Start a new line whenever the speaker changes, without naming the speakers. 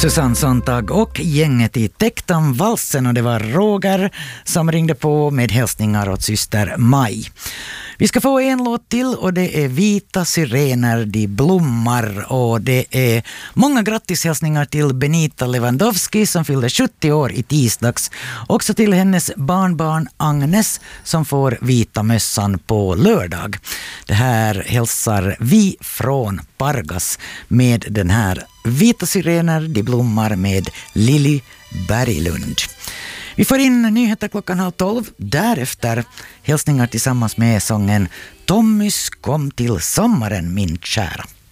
Susanne Sontag och gänget i Tektan valsen, och det var Roger som ringde på med hälsningar åt syster Maj. Vi ska få en låt till, och det är Vita syrener, de blommar, och det är många grattishälsningar till Benita Lewandowski som fyllde 70 år i tisdags. Också till hennes barnbarn Agnes som får vita mössan på lördag. Det här hälsar vi från Pargas med den här Vita syrener, de blommar med Lili Berglund. Vi får in nyheter 11:30. Därefter hälsningar tillsammans med sången Tommys kom till sommaren min kära.